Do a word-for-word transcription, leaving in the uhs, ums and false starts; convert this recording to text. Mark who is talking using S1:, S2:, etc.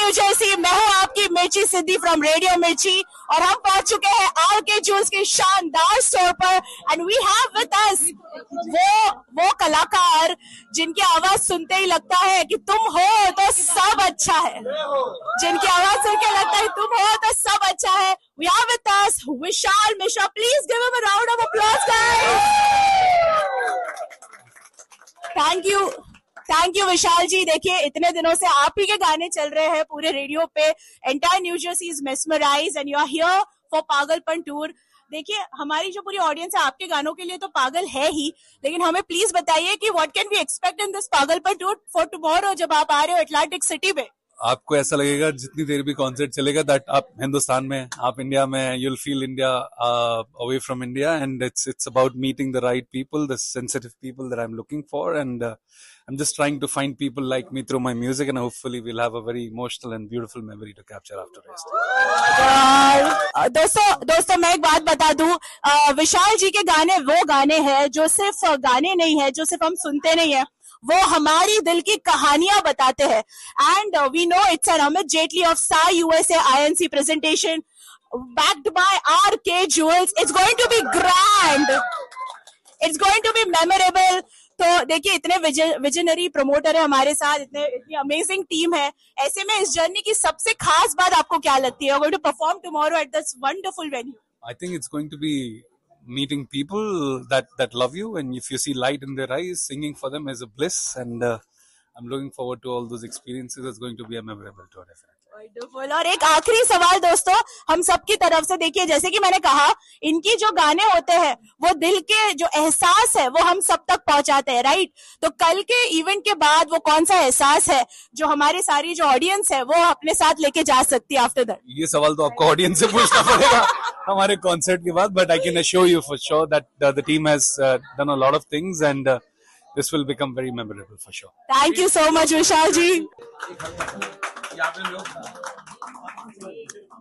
S1: New Jersey. मैं हूँ आपकी मिर्ची सिद्धि फ्रॉम रेडियो मिर्ची और हम पहुंच चुके हैं आर के ज्वेल्स के शानदार स्टोर पर and we have with us वो वो कलाकार जिनकी आवाज सुनते ही लगता है कि तुम हो तो सब अच्छा है, जिनकी आवाज सुन के लगता है तुम हो तो सब अच्छा है। We have with us Vishal Mishra. Please give him a round of applause guys. Thank you thank you विशाल जी। देखिए इतने दिनों से आप ही के गाने चल रहे हैं पूरे रेडियो पे। Entire new Jersey is mesmerised and you are here for पागलपन टूर। देखिए हमारी जो पूरी ऑडियंस है आपके गानों के लिए तो पागल है ही, लेकिन हमें प्लीज बताइए कि what can we expect in this पागलपन टूर फॉर टुमारो जब आप आ रहे हो अटलांटिक सिटी में।
S2: आपको ऐसा लगेगा जितनी देर भी कॉन्सर्ट चलेगा दैट आप हिंदुस्तान में, आप इंडिया में, you'll feel India uh, away from India, and it's it's about meeting the right people, the sensitive people that I'm looking for, and uh, I'm just trying to find people like me through my music, and hopefully we'll have a very emotional and beautiful memory to capture after rest.
S1: uh, दोस्तों दोस्तों मैं एक बात बता दूं, uh, विशाल जी के गाने वो गाने हैं जो सिर्फ गाने नहीं है, जो सिर्फ हम सुनते नहीं है, वो हमारी दिल की कहानियां बताते हैं। And we know it's an Amit Jaitley of Sai USA INC presentation backed by R K Jewels. It's going to be grand. It's going to be memorable. तो देखिए इतने विजनरी प्रमोटर है हमारे साथ, इतने इतनी अमेजिंग टीम है। ऐसे में इस जर्नी की सबसे खास बात आपको क्या लगती है? We're going to perform tomorrow at this wonderful venue.
S2: I think it's going to be meeting people that that love you, and if you see light in their eyes, singing for them is a bliss, and uh, I'm looking forward to all those experiences. It's going to be a memorable tour, definitely.
S1: Wonderful. और एक आखिरी सवाल दोस्तों हम सबकी तरफ से, देखिए जैसे कि मैंने कहा इनकी जो गाने होते हैं वो दिल के जो एहसास है वो हम सब तक पहुंचाते हैं, राइट? तो कल के इवेंट के बाद वो कौन सा एहसास है जो हमारी सारी जो ऑडियंस है वो अपने साथ लेके जा सकती है आफ्टर दैट?
S2: ये सवाल तो आपको ऑडियंस से पूछना पड़ेगा हमारे कॉन्सर्ट के बाद, but I can assure you for sure that the team has done a lot of things and this will become very memorable for sure.
S1: Thank you so much Vishal ji.